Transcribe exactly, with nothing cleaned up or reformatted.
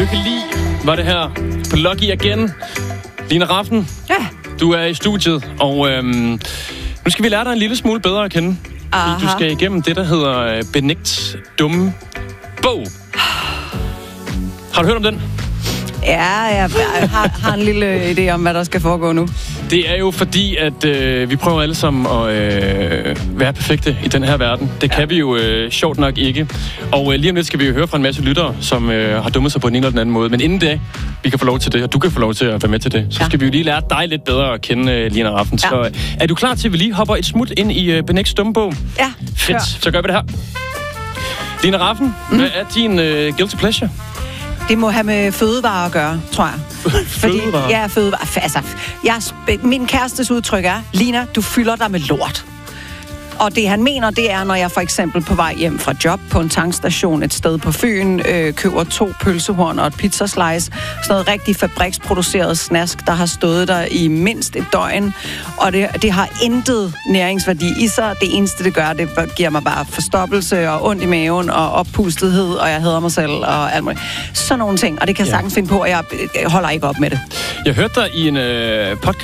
kan lide, var det her på Lucky igen. Lina Rafn, ja. Du er i studiet, og øhm, nu skal vi lære dig en lille smule bedre at kende. Aha. Du skal igennem det, der hedder Benægt dumme bog. Har du hørt om den? Ja, jeg har, har en lille idé om, hvad der skal foregå nu. Det er jo fordi, at øh, vi prøver alle sammen at øh, være perfekte i den her verden. Det kan ja. vi jo øh, sjovt nok ikke. Og øh, lige om lidt skal vi jo høre fra en masse lyttere, som øh, har dummet sig på den ene eller den anden måde. Men inden det, vi kan få lov til det, og du kan få lov til at være med til det, så ja. skal vi jo lige lære dig lidt bedre at kende, øh, Lina Rafn. Ja. Så øh, er du klar til, at vi lige hopper et smut ind i øh, Benægts dumme bog? Ja. Fedt, Kør. så gør vi det her. Lina Rafn, mm. hvad er din øh, guilty pleasure? Det må have med fødevarer at gøre, tror jeg. Fødevarer? Fordi, ja, fødevarer. Altså, jeg, min kærestes udtryk er, Lina, du fylder dig med lort. Og det han mener, det er, når jeg for eksempel på vej hjem fra job på en tankstation et sted på Fyn, øh, køber to pølsehorn og et pizzaslice, sådan noget rigtig fabriksproduceret snask, der har stået der i mindst et døgn, og det, det har intet næringsværdi i sig. Det eneste, det gør, det giver mig bare forstoppelse og ondt i maven og oppustethed, og jeg hader mig selv og alt muligt. Sådan nogle ting, og det kan jeg sagtens ja. finde på, og jeg holder ikke op med det. Jeg hørte dig i en øh, podcast,